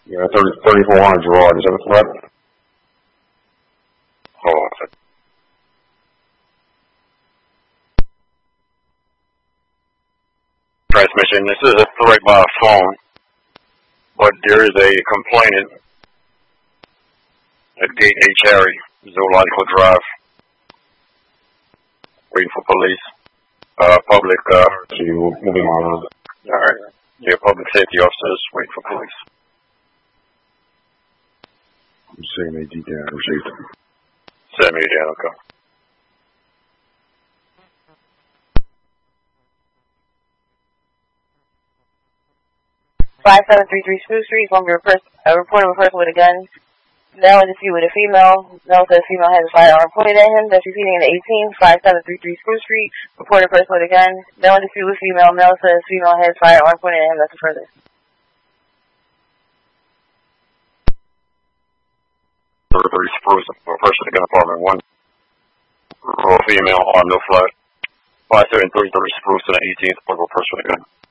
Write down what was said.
Yeah, 3400 Gerard, is that correct? Hold on a second. Transmission, this is a threat by phone, but there is a complainant at Gate H. Harry, Zoological Drive, waiting for police. Public, moving on. Alright. Yeah, public safety officers waiting for police. I'm saying AD down, received. Send me down, okay. Spruce Street, from your report of a person with a gun. Male in dispute with a female. Male says female has a firearm pointed at him. That's repeating in 5733 Spruce Street. Report a person with a gun. Male in dispute with female. Male says female has a firearm pointed at him. That's the further. Spruce, a person with a gun, apartment 1. Female, armed, no flat. 5733 Spruce and 18th, a person with a gun.